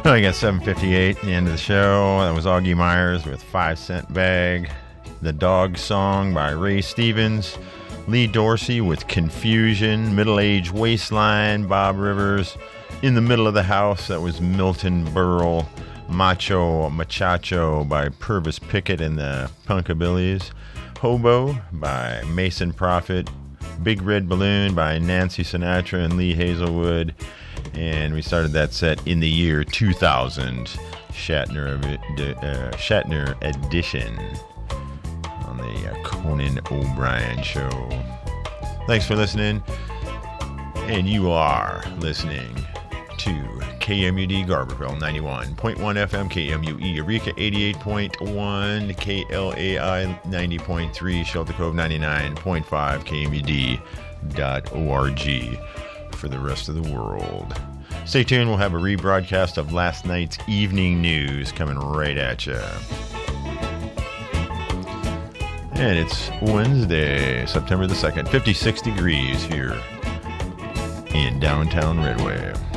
I got 7:58 at the end of the show. That was Augie Myers with 5 Cent Bag. The Dog Song by Ray Stevens. Lee Dorsey with Confusion. Middle Age Waistline, Bob Rivers. In the Middle of the House, that was Milton Berle. Machacho by Purvis Pickett and the Punkabillies. Hobo by Mason Prophet. Big Red Balloon by Nancy Sinatra and Lee Hazelwood. And we started that set in the year 2000, Shatner edition on the Conan O'Brien show. Thanks for listening. And you are listening to KMUD Garberville 91.1 FM, KMUE Eureka 88.1, KLAI 90.3, Shelter Cove 99.5, KMUD.org for the rest of the world. Stay tuned, we'll have a rebroadcast of last night's evening news coming right at you. And it's Wednesday, September the 2nd, 56 degrees here in downtown Redway.